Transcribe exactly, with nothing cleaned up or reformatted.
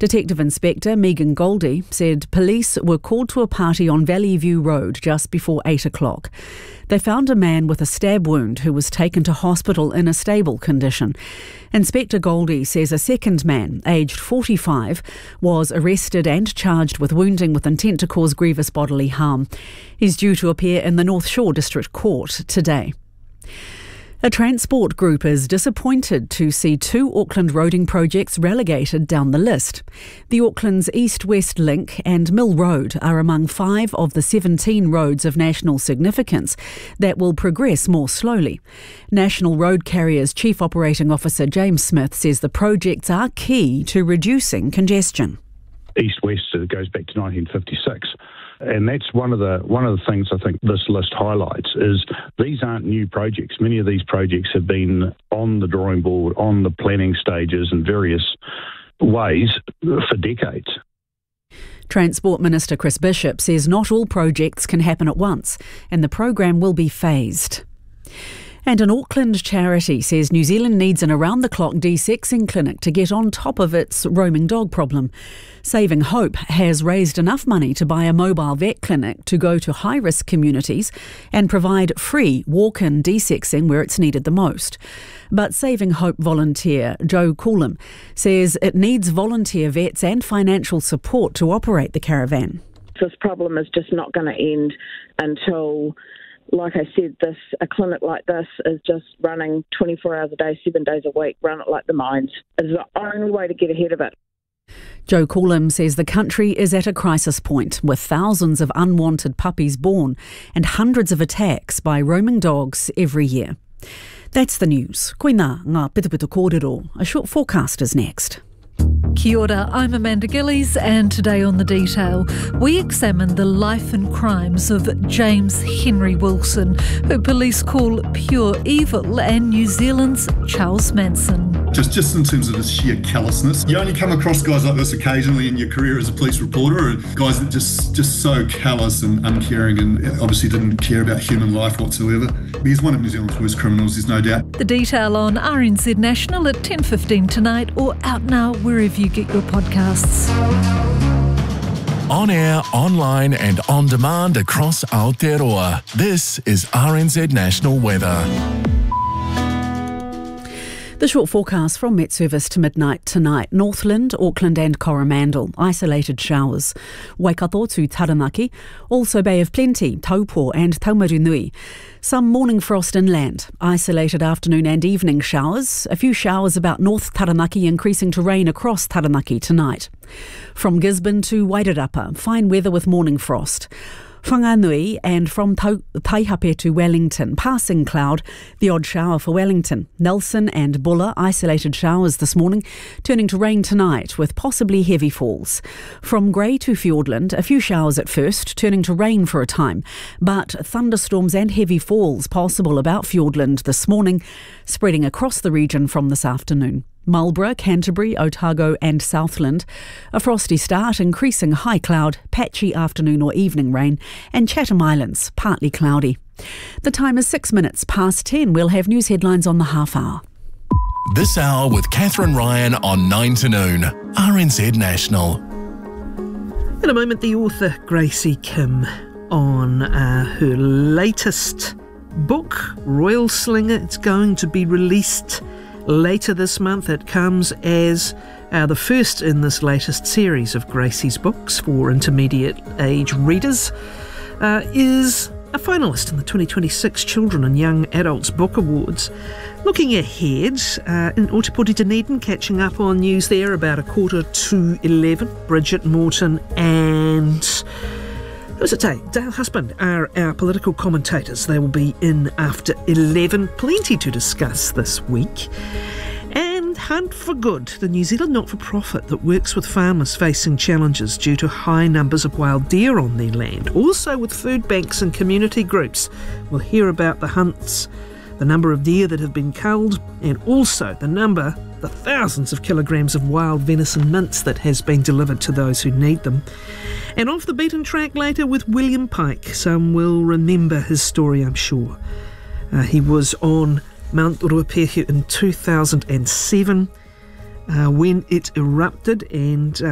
Detective Inspector Megan Goldie said police were called to a party on Valley View Road just before eight o'clock. They found a man with a stab wound who was taken to hospital in a stable condition. Inspector Goldie says a second man, aged forty-five, was arrested and charged with wounding with intent to cause grievous bodily harm. He's due to appear in the North Shore District Court today. A transport group is disappointed to see two Auckland roading projects relegated down the list. The Auckland's East-West Link and Mill Road are among five of the seventeen roads of national significance that will progress more slowly. National Road Carriers Chief Operating Officer James Smith says the projects are key to reducing congestion. East-West goes back to nineteen fifty-six. And that's one of the one of the things I think this list highlights is these aren't new projects. Many of these projects have been on the drawing board, on the planning stages in various ways for decades. Transport Minister Chris Bishop says not all projects can happen at once and the program will be phased. And an Auckland charity says New Zealand needs an around-the-clock de-sexing clinic to get on top of its roaming dog problem. Saving Hope has raised enough money to buy a mobile vet clinic to go to high-risk communities and provide free walk-in de-sexing where it's needed the most. But Saving Hope volunteer Joe Coolum says it needs volunteer vets and financial support to operate the caravan. This problem is just not going to end until, like I said, this a clinic like this is just running twenty-four hours a day, seven days a week, run it like the mines. It's the only way to get ahead of it. Joe Coolum says the country is at a crisis point with thousands of unwanted puppies born and hundreds of attacks by roaming dogs every year. That's the news. Koina ngā pitupitu kōrero. A short forecast is next. Kia ora, I'm Amanda Gillies, and today on The Detail, we examine the life and crimes of James Henry Wilson, who police call pure evil, and New Zealand's Charles Manson. Just just in terms of his sheer callousness. You only come across guys like this occasionally in your career as a police reporter, or guys that just just so callous and uncaring and obviously didn't care about human life whatsoever. He's one of New Zealand's worst criminals, there's no doubt. The Detail on R N Z National at ten fifteen tonight, or out now wherever you get your podcasts. On air, online and on demand across Aotearoa. This is R N Z National Weather. The short forecast from Met Service to midnight tonight. Northland, Auckland and Coromandel, isolated showers. Waikato to Taranaki, also Bay of Plenty, Taupo and Taumarunui. Some morning frost inland, isolated afternoon and evening showers. A few showers about North Taranaki, increasing to rain across Taranaki tonight. From Gisborne to Wairarapa, fine weather with morning frost. Whanganui and from Taihape to Wellington, passing cloud, the odd shower for Wellington. Nelson and Buller, isolated showers this morning, turning to rain tonight with possibly heavy falls. From Grey to Fiordland, a few showers at first, turning to rain for a time, but thunderstorms and heavy falls possible about Fiordland this morning, spreading across the region from this afternoon. Marlborough, Canterbury, Otago and Southland. A frosty start, increasing high cloud, patchy afternoon or evening rain, and Chatham Islands, partly cloudy. The time is six minutes past ten. We'll have news headlines on the half hour. This hour with Catherine Ryan on nine to noon. R N Z National. In a moment, the author Gracie Kim on uh, her latest book, Royal Slinger. It's going to be released later this month. It comes as uh, the first in this latest series of Gracie's books for intermediate age readers. Uh, is a finalist in the twenty twenty-six Children and Young Adults Book Awards. Looking ahead, uh, in Ōtepoti Dunedin, catching up on news there about a quarter to eleven. Bridget Morton and who's it today? Dale Husband are our political commentators. They will be in after eleven. Plenty to discuss this week. And Hunt for Good, the New Zealand not-for-profit that works with farmers facing challenges due to high numbers of wild deer on their land. Also with food banks and community groups. We'll hear about the hunts, the number of deer that have been culled, and also the number, the thousands of kilograms of wild venison mince that has been delivered to those who need them. And off the beaten track later with William Pike. Some will remember his story, I'm sure. Uh, he was on Mount Ruapehu in two thousand seven uh, when it erupted, and uh,